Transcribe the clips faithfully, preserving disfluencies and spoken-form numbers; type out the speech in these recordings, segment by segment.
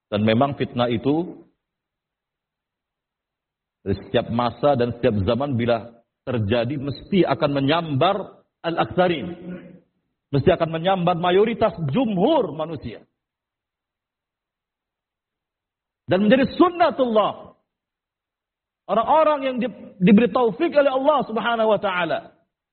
Dan memang fitnah itu dari setiap masa dan setiap zaman bila terjadi mesti akan menyambar al-aktsarin. Mesti akan menyambar mayoritas jumhur manusia. Dan menjadi sunnatullah. Orang-orang yang di, diberi taufik oleh Allah Subhanahu wa taala.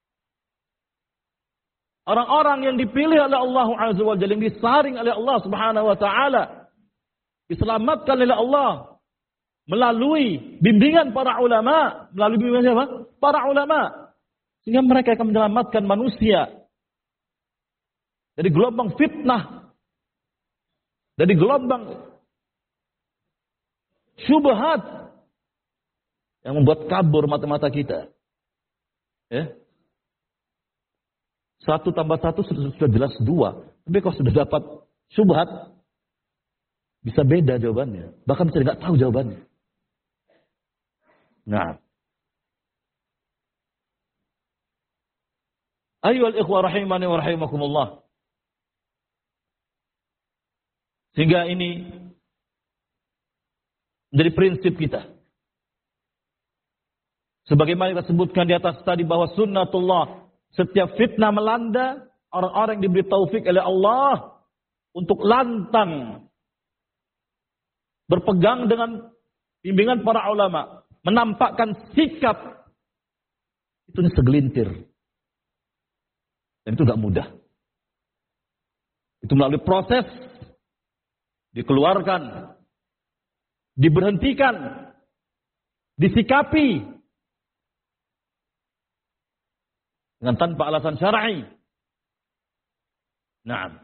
Orang-orang yang dipilih oleh Allah Azza wa Jalla, yang disaring oleh Allah Subhanahu wa taala, diselamatkan oleh Allah melalui bimbingan para ulama, melalui bimbingan siapa? Para ulama. Sehingga mereka akan menyelamatkan manusia dari gelombang fitnah, dari gelombang syubhat yang membuat kabur mata-mata kita. Ya. Satu tambah satu sudah, sudah jelas dua. Tapi kalau sudah dapat syubhat, bisa beda jawabannya. Bahkan bisa tidak tahu jawabannya. Nah. Ayyuhal ikhwah rahimani wa rahimakumullah. Sehingga ini menjadi prinsip kita. Sebagaimana kita sebutkan di atas tadi bahwa sunnatullah, setiap fitnah melanda, orang-orang yang diberi taufik oleh Allah untuk lantang berpegang dengan bimbingan para ulama, menampakkan sikap itu segelintir. Dan itu gak mudah. Itu melalui proses dikeluarkan, diberhentikan, disikapi dengan tanpa alasan syar'i. Nah,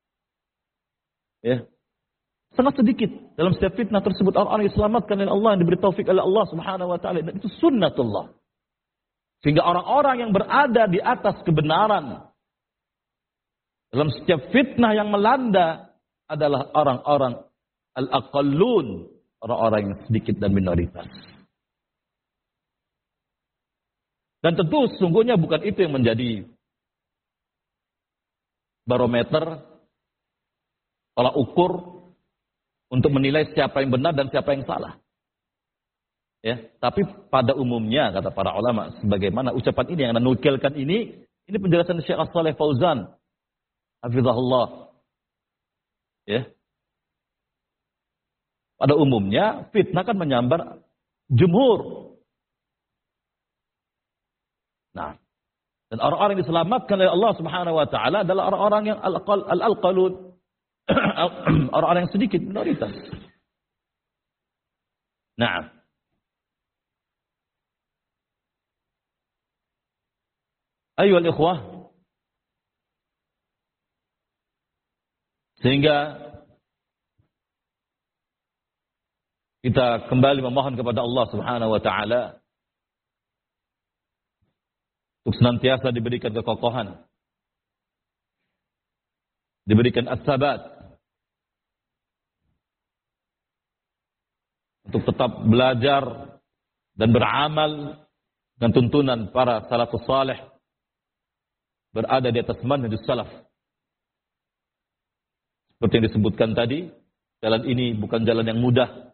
ya, sangat sedikit dalam setiap fitnah tersebut orang-orang yang diselamatkan oleh Allah, yang diberi taufik oleh Allah Subhanahu wa taala. Dan itu sunnatullah. Sehingga orang-orang yang berada di atas kebenaran dalam setiap fitnah yang melanda adalah orang-orang al-aqallun, orang-orang yang sedikit dan minoritas. Dan tentu sesungguhnya bukan itu yang menjadi barometer, tolak ukur untuk menilai siapa yang benar dan siapa yang salah. Ya, tapi pada umumnya kata para ulama, sebagaimana ucapan ini yang anda nukilkan ini, ini penjelasan Syekh As-Shalih Fauzan, hafizahullah. Ya. Pada umumnya fitnah kan menyambar jumhur. Nah, dan orang-orang yang diselamatkan oleh Allah Subhanahu wa taala adalah orang-orang yang al-aqalun, orang-orang yang sedikit minoritas. Nah, ayyuhal ikhwah, sehingga kita kembali memohon kepada Allah Subhanahu wa taala untuk senantiasa diberikan kekokohan, diberikan as-sabat, untuk tetap belajar dan beramal dengan tuntunan para salafus salih, berada di atas manhajus salaf. Seperti yang disebutkan tadi, jalan ini bukan jalan yang mudah.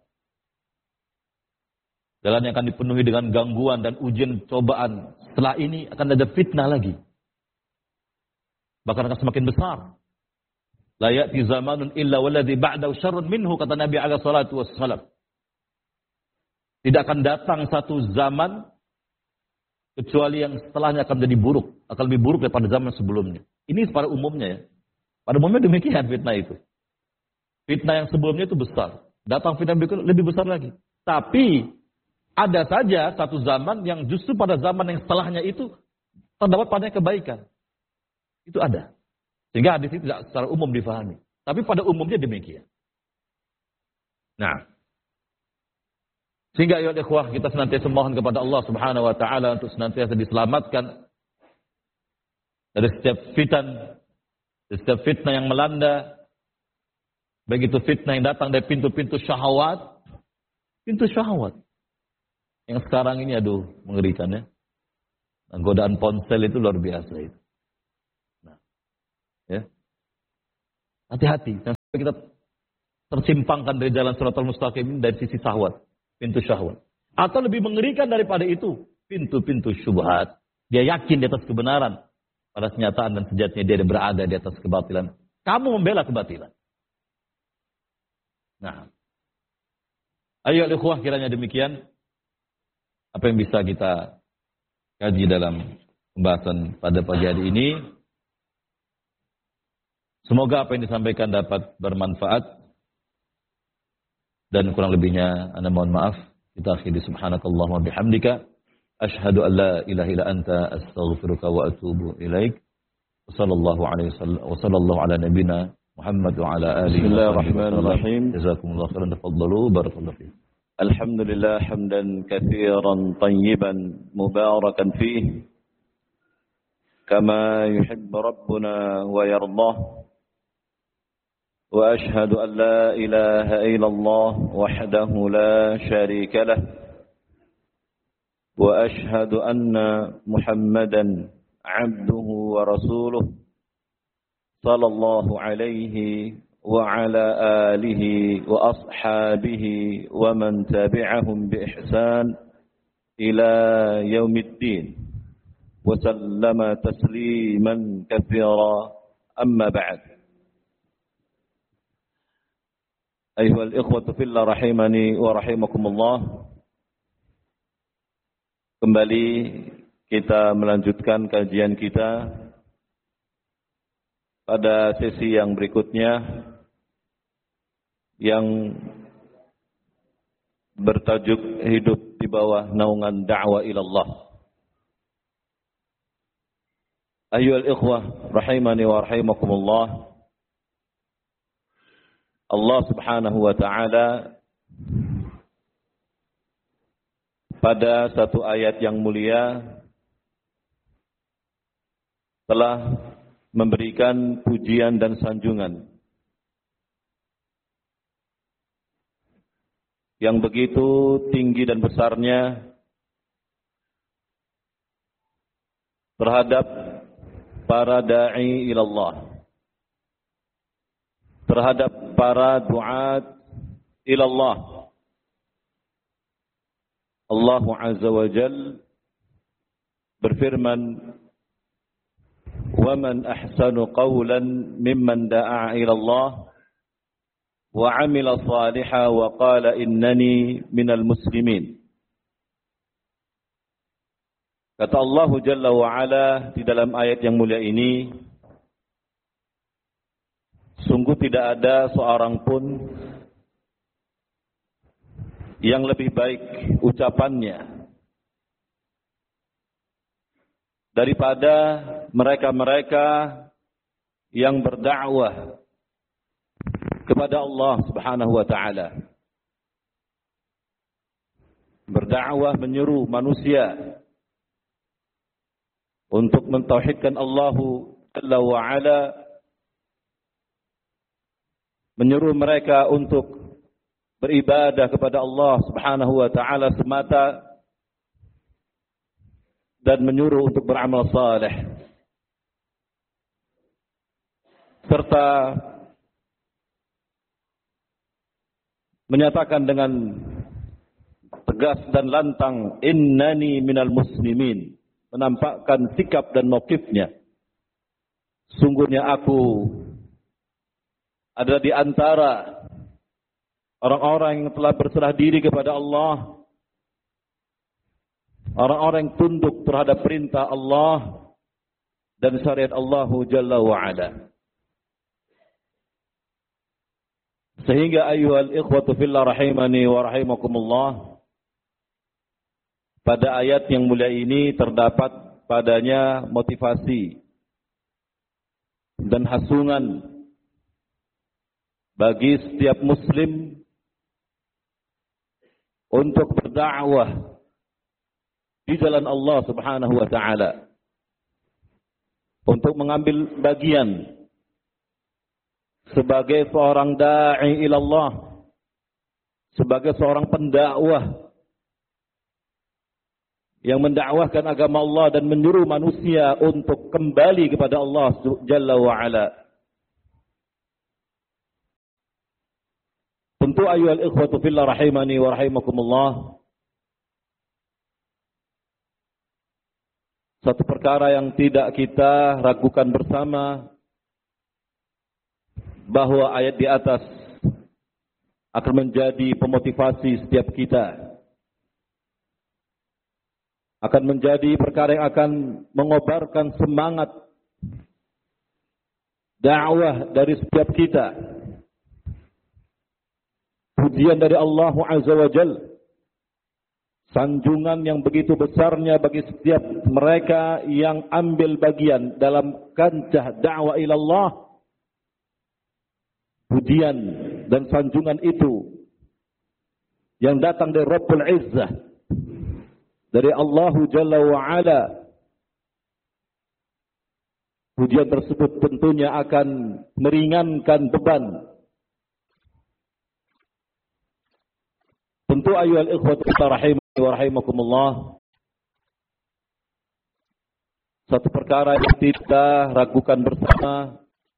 Jalan yang akan dipenuhi dengan gangguan dan ujian cobaan. Setelah ini akan ada fitnah lagi. Bahkan akan semakin besar. La ya'ti zamanun illa walladhi ba'dahu syarrun minhu, kata Nabi alaihi salatu wassalam. Tidak akan datang satu zaman kecuali yang setelahnya akan menjadi buruk, akan lebih buruk daripada zaman sebelumnya. Ini pada umumnya ya. Pada umumnya demikian fitnah itu. Fitnah yang sebelumnya itu besar. Datang fitnah berikutnya lebih besar lagi. Tapi ada saja satu zaman yang justru pada zaman yang setelahnya itu terdapat padanya kebaikan. Itu ada. Sehingga hadis ini tidak secara umum difahami. Tapi pada umumnya demikian. Nah, sehingga ya ikhwah, kita senantiasa mohon kepada Allah Subhanahu wa taala untuk senantiasa diselamatkan dari setiap fitan, dari setiap fitnah yang melanda. Baik itu fitnah yang datang dari pintu-pintu syahwat, pintu syahwat. Yang sekarang ini aduh mengerikan ya. Godaan ponsel itu luar biasa itu. Nah, ya. Hati-hati, jangan sampai kita tersimpangkan dari jalan shiratal mustaqim dari sisi syahwat, pintu syahwat. Atau lebih mengerikan daripada itu, pintu-pintu syubhat. Dia yakin di atas kebenaran. Pada kenyataan dan sejatinya dia berada di atas kebatilan. Kamu membela kebatilan. Nah. Ayo ikhwah, kiranya demikian. Apa yang bisa kita kaji dalam pembahasan pada pagi hari ini. Semoga apa yang disampaikan dapat bermanfaat. Dan kurang lebihnya, ana mohon maaf. Kita akhiri subhanakallahumma bihamdika. Ashhadu an la ilaha illa anta astaghfiruka wa atubu ilaik. Wassallallahu alaihi wasallam wa sallallahu ala nabiyyina Muhammad wa ala alihi wa sahbihi. Jazakumullahu khairan, tafaddalu, barakallahu fiik. Alhamdulillah hamdan katsiran tayyiban mubarakan fihi kama yuhibbu rabbuna wa yardah. Wa ashhadu an la ilaha illallah wahdahu la syarika lah. وأشهد أن محمدا عبده ورسوله صلى الله عليه وعلى آله وأصحابه ومن تبعهم بإحسان إلى يوم الدين وسلم تسليما كثيرا أما بعد أيها الإخوة في الله رحمني ورحمكم الله. Kembali kita melanjutkan kajian kita pada sesi yang berikutnya yang bertajuk hidup di bawah naungan da'wah ilallah. Ayyuhal ikhwah rahimani wa rahimakumullah. Allah Subhanahu wa taala pada satu ayat yang mulia telah memberikan pujian dan sanjungan yang begitu tinggi dan besarnya terhadap para da'i ilallah, terhadap para du'at ilallah. Allah Azza wa Jal berfirman, وَمَنْ أَحْسَنُ قَوْلًا مِمَّنْ دَعَا إِلَى اللَّهِ وَعَمِلَ صَالِحًا وَقَالَ إِنَّنِي مِنَ الْمُسْلِمِينَ. Kata Allah Jalla wa Ala di dalam ayat yang mulia ini, sungguh tidak ada seorang pun yang lebih baik ucapannya daripada mereka-mereka yang berdakwah kepada Allah Subhanahu wa taala. Berdakwah menyeru manusia untuk mentauhidkan Allah Jalla wa Ala, menyeru mereka untuk beribadah kepada Allah Subhanahu wa taala semata dan menyuruh untuk beramal saleh, serta menyatakan dengan tegas dan lantang, innani minal muslimin, menampakkan sikap dan mauqifnya, sungguhnya aku adalah di antara orang-orang yang telah berserah diri kepada Allah, orang-orang yang tunduk terhadap perintah Allah dan syariat Allah Jalla wa Ala. Sehingga ayyuhal ikhwatu fillah rahimani wa rahimakumullah, pada ayat yang mulia ini terdapat padanya motivasi dan hasungan bagi setiap muslim untuk berdakwah di jalan Allah Subhanahu wa taala, untuk mengambil bagian sebagai seorang da'i ilallah, sebagai seorang pendakwah yang mendakwahkan agama Allah dan menyuruh manusia untuk kembali kepada Allah Jalla wa Ala. Tentu ayyuhal ikhwatu fillah rahimani wa rahimakumullah, satu perkara yang tidak kita ragukan bersama, bahwa ayat di atas akan menjadi pemotivasi setiap kita, akan menjadi perkara yang akan mengobarkan semangat dakwah dari setiap kita. Pujian dari Allah Azza wa Jalla, sanjungan yang begitu besarnya bagi setiap mereka yang ambil bagian dalam kancah dakwah ilallah. Pujian dan sanjungan itu yang datang dari Rabbul Izzah, dari Allah Jalla wa Ala. Pujian tersebut tentunya akan meringankan beban. Tentu ayyuhal ikhwatu rahimani wa rahimakumullah, satu perkara yang kita ragukan bersama,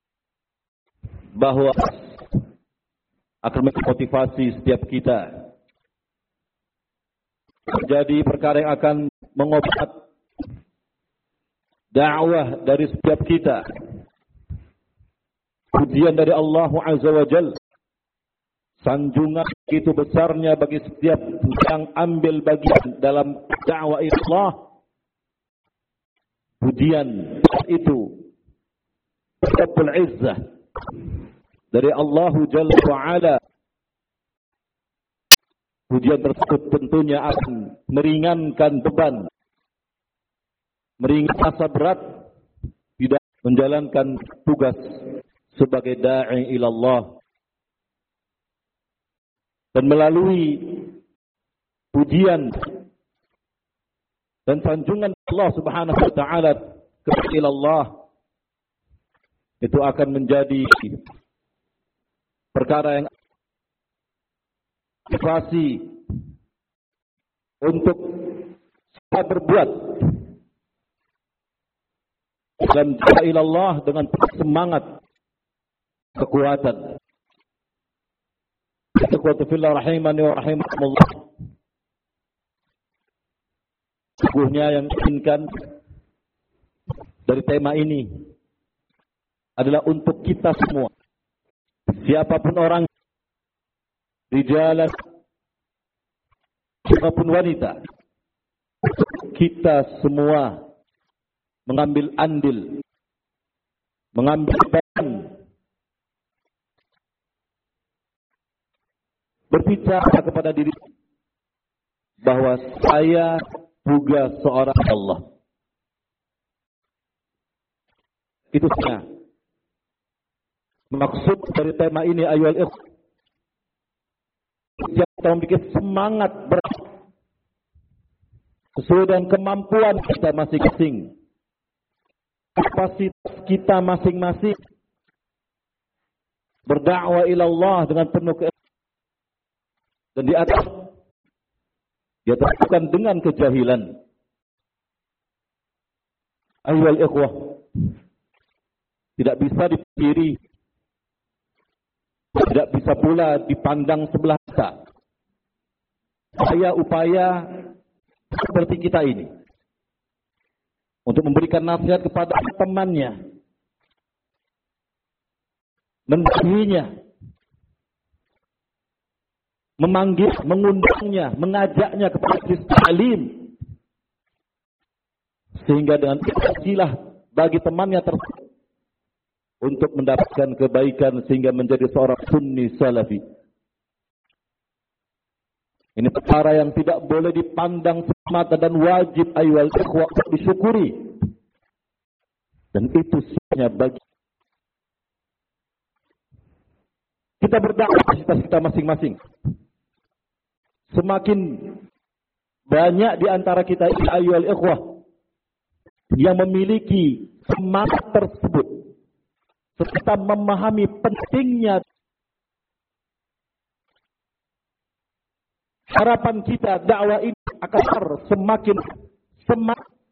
bahwa akan memotivasi setiap kita, menjadi perkara yang akan mengobat dakwah dari setiap kita. Pujian dari Allah Azza wa Jalla, sanjungan itu besarnya bagi setiap yang ambil bagian dalam dakwah Allah. Pujian itu Rabbul Izzah dari Allah Jalla wa Ala. Pujian tersebut tentunya akan meringankan beban, meringankan rasa berat tidak menjalankan tugas sebagai da'i ilallah. Dan melalui pujian dan sanjungan Allah Subhanahu wa taala kepada Allah, itu akan menjadi perkara yang motivasi untuk kita berbuat dan dakwah ilallah dengan semangat, kekuatan. Ikhwatu fillah rahimani wa rahimakumullah, sesungguhnya yang diinginkan dari tema ini adalah untuk kita semua, siapapun orang, rijalan siapapun wanita, kita semua mengambil andil, mengambil peran, berbicara kepada diri bahwa saya juga seorang Allah. Itu saja maksud dari tema ini, ayyuhal ikhwah. Kita memiliki semangat berat sesuai dengan kemampuan kita masing-masing, kapasitas kita masing-masing, berdakwah ilallah dengan penuh keikhlasan. Dan di atas dia terlakukan dengan kejahilan. Ayyuhal ikhwah, tidak bisa dipikiri, tidak bisa pula dipandang sebelah mata upaya-upaya seperti kita ini untuk memberikan nasihat kepada temannya, mendakwahnya, memanggil, mengundangnya, mengajaknya kepada ta'lim, sehingga dengan ikhlas bagi temannya tersebut untuk mendapatkan kebaikan sehingga menjadi seorang sunni salafi. Ini perkara yang tidak boleh dipandang semata dan wajib ayyuhal ikhwah disyukuri. Dan itu sebenarnya bagi kita berdakwah kapasitas kita masing-masing. Semakin banyak di antara kita ayyuhal ikhwah yang memiliki semangat tersebut, serta memahami pentingnya, harapan kita dakwah ini akan semakin semangat